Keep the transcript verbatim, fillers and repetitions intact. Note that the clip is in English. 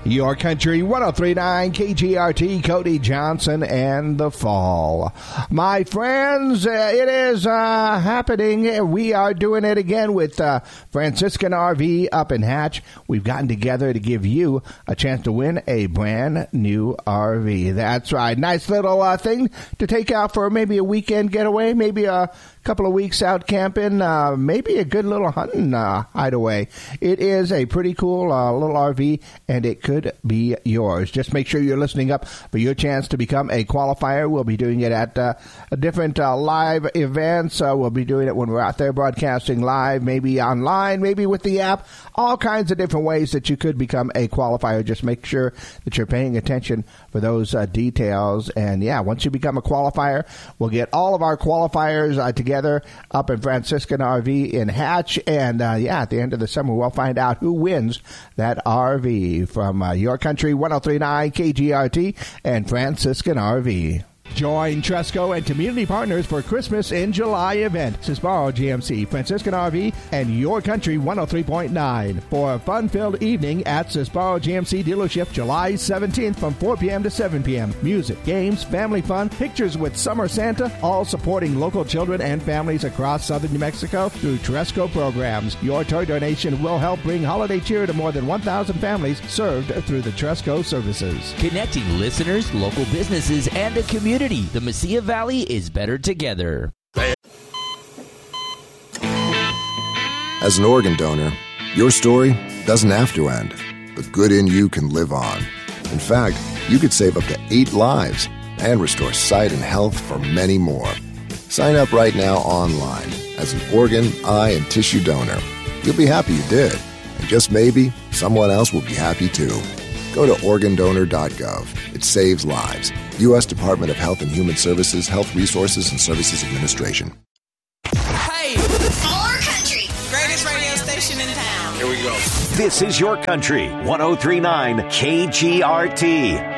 Your Country one oh three point nine K G R T, Cody Johnson and the Fall. My friends, uh, it is uh, happening. We are doing it again with uh, Franciscan R V up in Hatch. We've gotten together to give you a chance to win a brand new R V. That's right. Nice little uh, thing to take out for maybe a weekend getaway, maybe a couple of weeks out camping, uh, maybe a good little hunting uh, hideaway. It is a pretty cool uh, little R V, and it could be yours. Just make sure you're listening up for your chance to become a qualifier. We'll be doing it at uh, different uh, live events. Uh, we'll be doing it when we're out there broadcasting live, maybe online, maybe with the app, all kinds of different ways that you could become a qualifier. Just make sure that you're paying attention for those uh, details. And, yeah, once you become a qualifier, we'll get all of our qualifiers uh, together up in Franciscan R V in Hatch. And, uh, yeah, at the end of the summer, we'll find out who wins that R V from uh, Your Country one oh three point nine K G R T and Franciscan R V. Join Tresco and community partners for Christmas in July event. Sisbaro G M C, Franciscan R V, and Your Country one oh three point nine for a fun-filled evening at Sisbaro G M C dealership July seventeenth from four p.m. to seven p.m. Music, games, family fun, pictures with Summer Santa, all supporting local children and families across southern New Mexico through Tresco programs. Your toy donation will help bring holiday cheer to more than one thousand families served through the Tresco services. Connecting listeners, local businesses, and the community. The Mesilla Valley is better together. As an organ donor, your story doesn't have to end. The good in you can live on. In fact, you could save up to eight lives and restore sight and health for many more. Sign up right now online as an organ, eye, and tissue donor. You'll be happy you did. And just maybe, someone else will be happy too. Go to organ donor dot gov. It saves lives. U S Department of Health and Human Services, Health Resources and Services Administration. Hey! More country. Greatest radio station in town. Here we go. This is Your Country one oh three point nine K G R T.